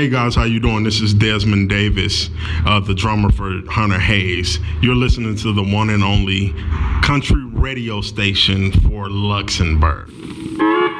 Hey guys, how you doing? This is Desmond Davis, the drummer for Hunter Hayes. You're listening to the one and only country radio station for Luxembourg.